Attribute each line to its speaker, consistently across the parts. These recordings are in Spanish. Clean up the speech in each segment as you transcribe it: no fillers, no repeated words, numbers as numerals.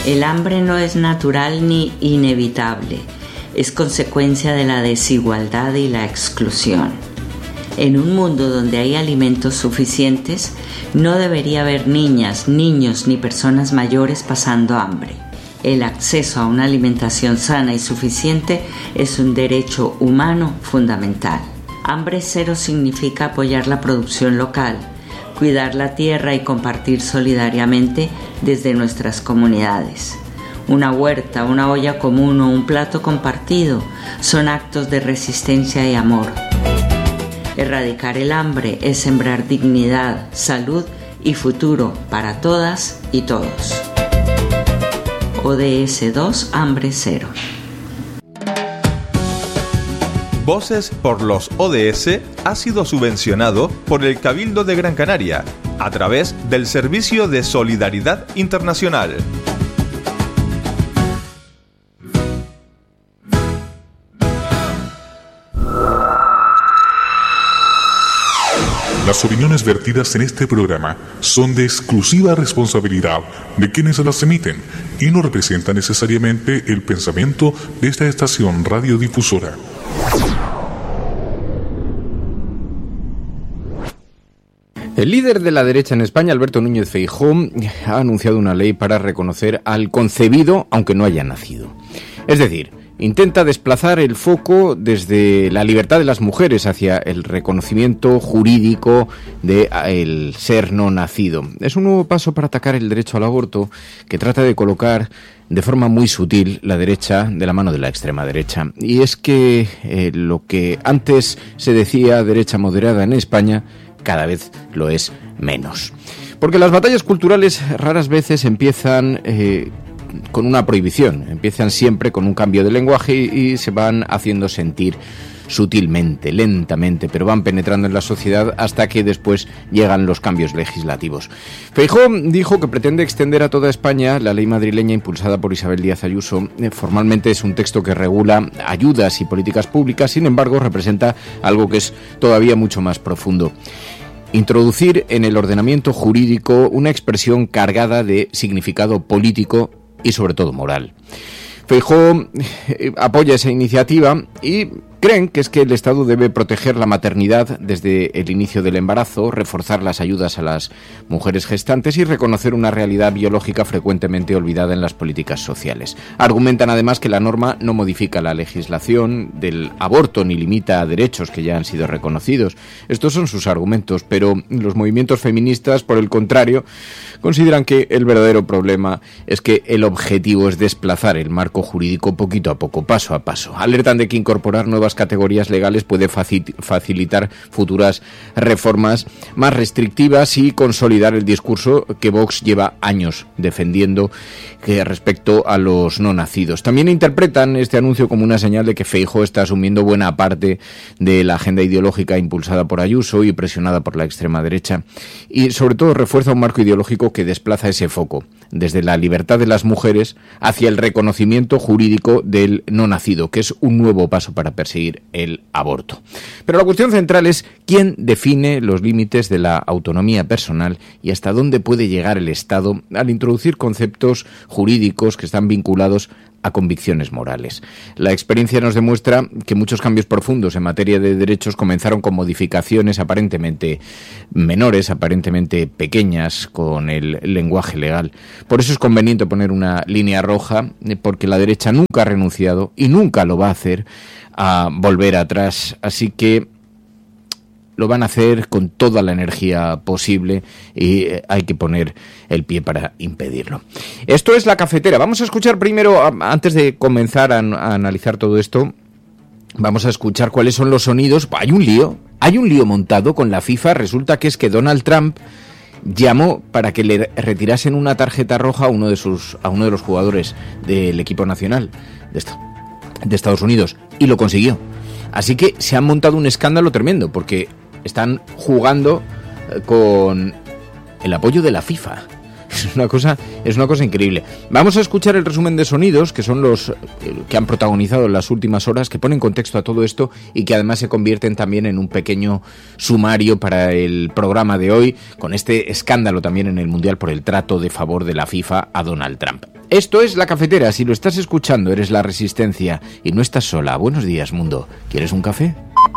Speaker 1: El hambre no es natural ni inevitable, es consecuencia de la desigualdad y la exclusión. En un mundo donde hay alimentos suficientes, no debería haber niñas, niños ni personas mayores pasando hambre. El acceso a una alimentación sana y suficiente es un derecho humano fundamental. Hambre cero significa apoyar la producción local, cuidar la tierra y compartir solidariamente desde nuestras comunidades. Una huerta, una olla común o un plato compartido son actos de resistencia y amor. Erradicar el hambre es sembrar dignidad, salud y futuro para todas y todos. ODS 2, Hambre Cero.
Speaker 2: Voces por los ODS ha sido subvencionado por el Cabildo de Gran Canaria a través del Servicio de Solidaridad Internacional.
Speaker 3: Las opiniones vertidas en este programa son de exclusiva responsabilidad de quienes las emiten y no representan necesariamente el pensamiento de esta estación radiodifusora.
Speaker 4: El líder de la derecha en España, Alberto Núñez Feijóo, ha anunciado una ley para reconocer al concebido aunque no haya nacido. Es decir, intenta desplazar el foco desde la libertad de las mujeres hacia el reconocimiento jurídico del ser no nacido. Es un nuevo paso para atacar el derecho al aborto que trata de colocar de forma muy sutil la derecha de la mano de la extrema derecha. Y es que lo que antes se decía derecha moderada en España cada vez lo es menos. Porque las batallas culturales raras veces empiezan con una prohibición, empiezan siempre con un cambio de lenguaje y se van haciendo sentir sutilmente, lentamente, pero van penetrando en la sociedad hasta que después llegan los cambios legislativos. Feijóo dijo que pretende extender a toda España la ley madrileña impulsada por Isabel Díaz Ayuso. Formalmente es un texto que regula ayudas y políticas públicas, sin embargo representa algo que es todavía mucho más profundo. Introducir en el ordenamiento jurídico una expresión cargada de significado político y sobre todo moral. Feijóo apoya esa iniciativa y creen que es que el Estado debe proteger la maternidad desde el inicio del embarazo, reforzar las ayudas a las mujeres gestantes y reconocer una realidad biológica frecuentemente olvidada en las políticas sociales. Argumentan además que la norma no modifica la legislación del aborto ni limita a derechos que ya han sido reconocidos. Estos son sus argumentos, pero los movimientos feministas, por el contrario, consideran que el verdadero problema es que el objetivo es desplazar el marco jurídico poquito a poco, paso a paso. Alertan de que incorporar nuevas categorías legales puede facilitar futuras reformas más restrictivas y consolidar el discurso que Vox lleva años defendiendo respecto a los no nacidos. También interpretan este anuncio como una señal de que Feijóo está asumiendo buena parte de la agenda ideológica impulsada por Ayuso y presionada por la extrema derecha, y sobre todo refuerza un marco ideológico que desplaza ese foco desde la libertad de las mujeres hacia el reconocimiento jurídico del no nacido, que es un nuevo paso para perseguir el aborto. Pero la cuestión central es quién define los límites de la autonomía personal y hasta dónde puede llegar el Estado al introducir conceptos jurídicos que están vinculados a convicciones morales. La experiencia nos demuestra que muchos cambios profundos en materia de derechos comenzaron con modificaciones aparentemente menores, aparentemente pequeñas con el lenguaje legal. Por eso es conveniente poner una línea roja, porque la derecha nunca ha renunciado y nunca lo va a hacer a volver atrás. Así que lo van a hacer con toda la energía posible y hay que poner el pie para impedirlo. Esto es La Cafetera. Vamos a escuchar primero, antes de comenzar a analizar todo esto, vamos a escuchar cuáles son los sonidos. Hay un lío montado con la FIFA. Resulta que es que Donald Trump llamó para que le retirasen una tarjeta roja a uno de los jugadores del equipo nacional de Estados Unidos, y lo consiguió. Así que se ha montado un escándalo tremendo, porque están jugando con el apoyo de la FIFA. Es una cosa increíble. Vamos a escuchar el resumen de sonidos, que son los que han protagonizado en las últimas horas, que ponen contexto a todo esto y que además se convierten también en un pequeño sumario para el programa de hoy, con este escándalo también en el Mundial por el trato de favor de la FIFA a Donald Trump. Esto es La Cafetera. Si lo estás escuchando, eres la Resistencia y no estás sola. Buenos días, mundo. ¿Quieres un café?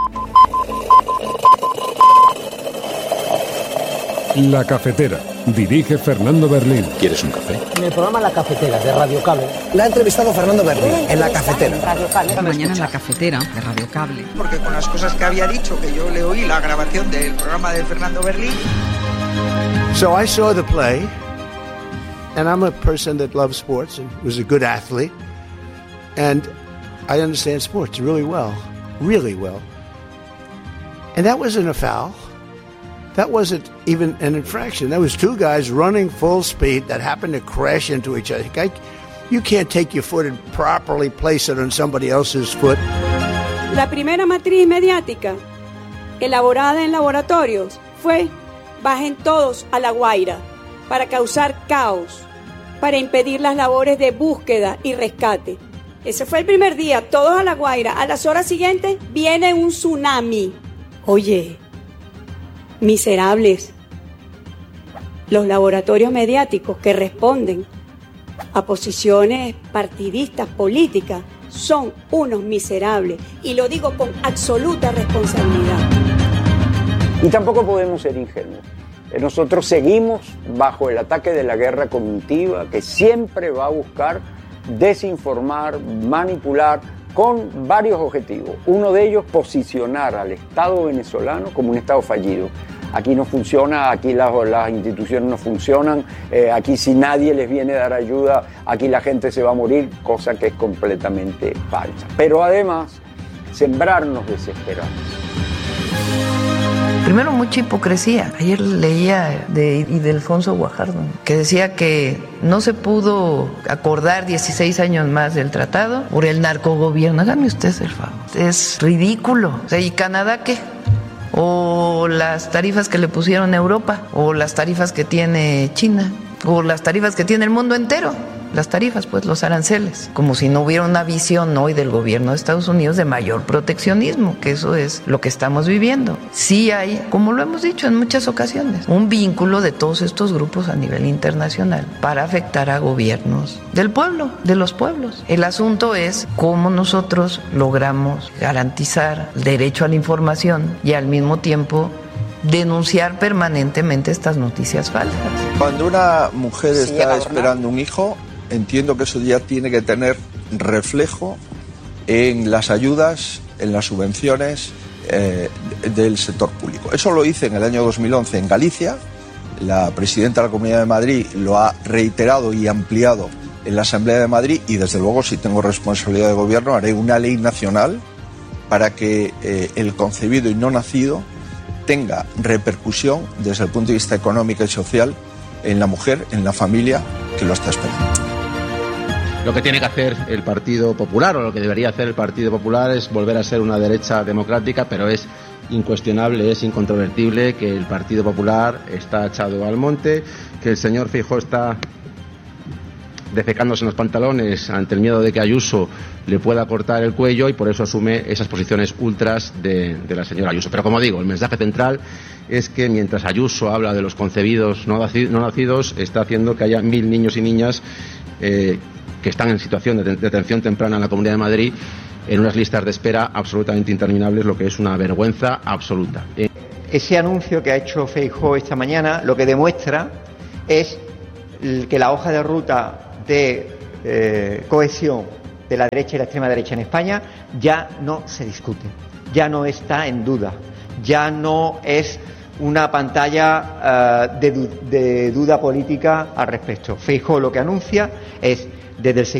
Speaker 5: La Cafetera. Dirige Fernando Berlín.
Speaker 4: ¿Quieres un café?
Speaker 6: En el programa La Cafetera de Radio Cable.
Speaker 7: La ha entrevistado Fernando Berlín en La Cafetera.
Speaker 8: Mañana en La Cafetera de Radio Cable.
Speaker 9: Porque con las cosas que había dicho, que yo le oí la grabación del programa de Fernando Berlín.
Speaker 10: So I saw the play, and I'm a person that loves sports and was a good athlete, and I understand sports really well. And that wasn't a foul. That wasn't even an infraction. That was two guys running full speed that happened to crash into each other. You can't take your foot and properly place it on somebody else's foot.
Speaker 11: La primera matriz mediática elaborada en laboratorios fue: bajen todos a La Guaira para causar caos, para impedir las labores de búsqueda y rescate. Ese fue el primer día, todos a La Guaira. A las horas siguientes viene un tsunami. Oye, miserables, los laboratorios mediáticos que responden a posiciones partidistas, políticas, son unos miserables, y lo digo con absoluta responsabilidad.
Speaker 12: Y tampoco podemos ser ingenuos. Nosotros seguimos bajo el ataque de la guerra cognitiva, que siempre va a buscar desinformar, manipular, con varios objetivos. Uno de ellos, posicionar al Estado venezolano como un Estado fallido. Aquí no funciona, aquí las instituciones no funcionan, aquí si nadie les viene a dar ayuda, aquí la gente se va a morir, cosa que es completamente falsa. Pero además, sembrarnos desesperanza.
Speaker 13: Primero, mucha hipocresía. Ayer leía de Ildefonso Guajardo, que decía que no se pudo acordar 16 años más del tratado por el narcogobierno. Hágame usted el favor. Es ridículo. O sea, ¿y Canadá qué? O las tarifas que le pusieron a Europa, o las tarifas que tiene China, o las tarifas que tiene el mundo entero. Las tarifas, pues los aranceles, como si no hubiera una visión hoy del gobierno de Estados Unidos de mayor proteccionismo, que eso es lo que estamos viviendo. Sí hay, como lo hemos dicho en muchas ocasiones, un vínculo de todos estos grupos a nivel internacional para afectar a gobiernos del pueblo, de los pueblos. El asunto es cómo nosotros logramos garantizar el derecho a la información y al mismo tiempo denunciar permanentemente estas noticias falsas.
Speaker 14: Cuando una mujer está esperando un hijo, entiendo que eso ya tiene que tener reflejo en las ayudas, en las subvenciones del sector público. Eso lo hice en el año 2011 en Galicia. La presidenta de la Comunidad de Madrid lo ha reiterado y ampliado en la Asamblea de Madrid, y desde luego, si tengo responsabilidad de gobierno, haré una ley nacional para que el concebido y no nacido tenga repercusión desde el punto de vista económico y social en la mujer, en la familia que lo está esperando.
Speaker 15: Lo que tiene que hacer el Partido Popular, o lo que debería hacer el Partido Popular, es volver a ser una derecha democrática, pero es incuestionable, es incontrovertible que el Partido Popular está echado al monte, que el señor Feijóo está defecándose en los pantalones ante el miedo de que Ayuso le pueda cortar el cuello, y por eso asume esas posiciones ultras de la señora Ayuso. Pero como digo, el mensaje central es que mientras Ayuso habla de los concebidos no nacidos, está haciendo que haya 1.000 niños y niñas que están en situación de detención temprana en la Comunidad de Madrid, en unas listas de espera absolutamente interminables, lo que es una vergüenza absoluta.
Speaker 16: Ese anuncio que ha hecho Feijóo esta mañana lo que demuestra es que la hoja de ruta de cohesión de la derecha y la extrema derecha en España ya no se discute, ya no está en duda, ya no es una pantalla de duda política al respecto. Feijóo lo que anuncia es, desde el